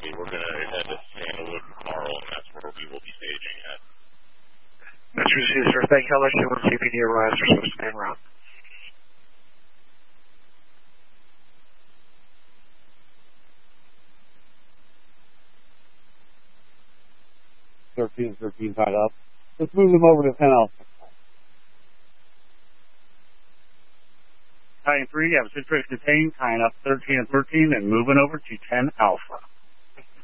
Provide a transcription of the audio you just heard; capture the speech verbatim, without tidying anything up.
copy. We're going to head to Sandalwood tomorrow, and that's where we will be staging at. That's received, sir. Thank you. I'll let you know when C P D arrives or supposed to be en route. thirteen thirteen tied up. Let's move them over to ten Alpha. Tying three, you have a situation detained, tying up thirteen and thirteen, and moving over to ten Alpha.